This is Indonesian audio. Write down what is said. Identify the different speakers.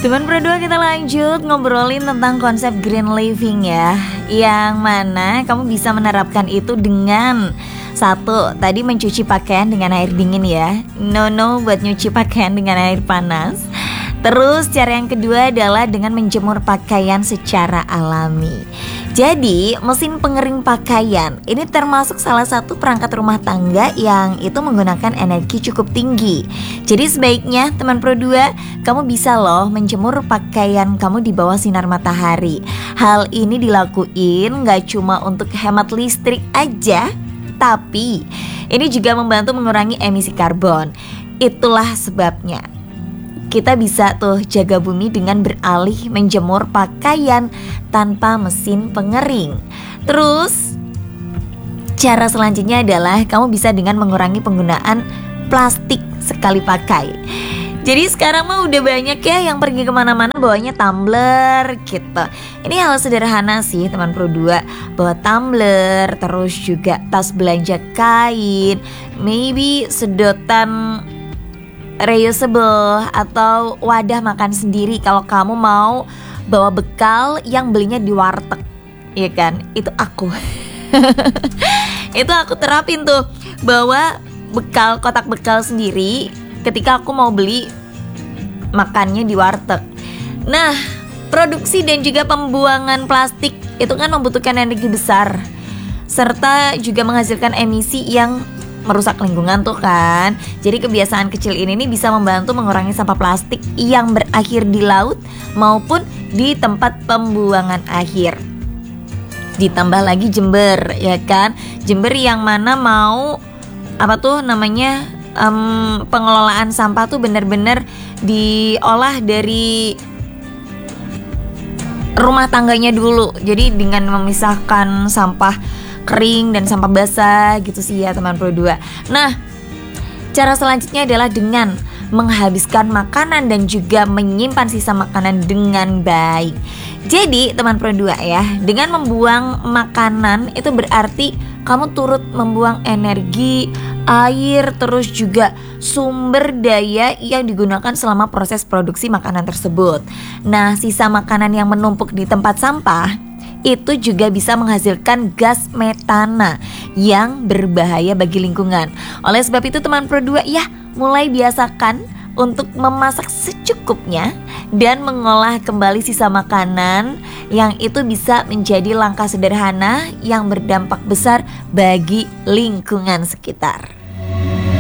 Speaker 1: Teman berdua, kita lanjut ngobrolin tentang konsep green living ya, yang mana kamu bisa menerapkan itu dengan satu, tadi mencuci pakaian dengan air dingin ya. No buat nyuci pakaian dengan air panas. Terus cara yang kedua adalah dengan menjemur pakaian secara alami. Jadi mesin pengering pakaian ini termasuk salah satu perangkat rumah tangga yang itu menggunakan energi cukup tinggi. Jadi sebaiknya teman Pro 2, kamu bisa loh menjemur pakaian kamu di bawah sinar matahari. Hal ini dilakuin gak cuma untuk hemat listrik aja, tapi ini juga membantu mengurangi emisi karbon. Itulah sebabnya kita bisa tuh jaga bumi dengan beralih menjemur pakaian tanpa mesin pengering. Terus cara selanjutnya adalah kamu bisa dengan mengurangi penggunaan plastik sekali pakai. Jadi sekarang mah udah banyak ya yang pergi kemana-mana bawanya tumbler gitu. Ini hal sederhana sih teman Pro 2, bawa tumbler, terus juga tas belanja kain, maybe sedotan reusable atau wadah makan sendiri kalau kamu mau bawa bekal yang belinya di warteg, ya kan? Itu aku itu aku terapin tuh, bawa bekal, kotak bekal sendiri ketika aku mau beli makannya di warteg. Nah, produksi dan juga pembuangan plastik itu kan membutuhkan energi besar, serta juga menghasilkan emisi yang merusak lingkungan tuh kan. Jadi kebiasaan kecil ini nih bisa membantu mengurangi sampah plastik yang berakhir di laut maupun di tempat pembuangan akhir. Ditambah lagi Jember, ya kan? Jember yang mana mau pengelolaan sampah tuh bener-bener diolah dari rumah tangganya dulu. Jadi dengan memisahkan sampah kering dan sampah basah gitu sih ya teman Pro 2. Nah, cara selanjutnya adalah dengan menghabiskan makanan dan juga menyimpan sisa makanan dengan baik. Jadi teman Pro 2 ya, dengan membuang makanan itu berarti kamu turut membuang energi, air, terus juga sumber daya yang digunakan selama proses produksi makanan tersebut. Nah, sisa makanan yang menumpuk di tempat sampah itu juga bisa menghasilkan gas metana yang berbahaya bagi lingkungan. Oleh sebab itu teman Pro 2 ya, mulai biasakan untuk memasak secukupnya dan mengolah kembali sisa makanan, yang itu bisa menjadi langkah sederhana yang berdampak besar bagi lingkungan sekitar.